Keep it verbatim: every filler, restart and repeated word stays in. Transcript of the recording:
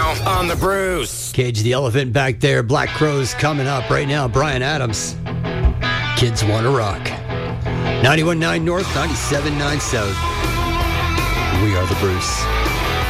now on the Bruce. Cage the Elephant back there. Black Crowes coming up right now. Bryan Adams. Kids Wanna Rock. ninety-one point nine North, ninety-seven point nine South. We are the Bruce.